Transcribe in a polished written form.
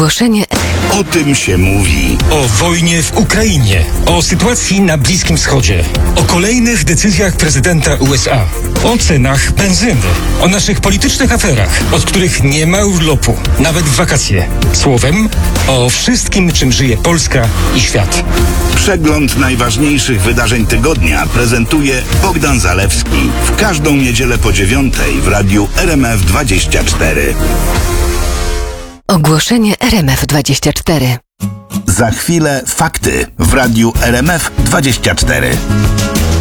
Ogłoszenie. O tym się mówi. O wojnie w Ukrainie, o sytuacji na Bliskim Wschodzie, o kolejnych decyzjach prezydenta USA, o cenach benzyny, o naszych politycznych aferach, od których nie ma urlopu, nawet w wakacje. Słowem, o wszystkim, czym żyje Polska i świat. Przegląd najważniejszych wydarzeń tygodnia prezentuje Bogdan Zalewski w każdą niedzielę po 9:00 w radiu RMF24. Ogłoszenie RMF24. Za chwilę fakty w radiu RMF24.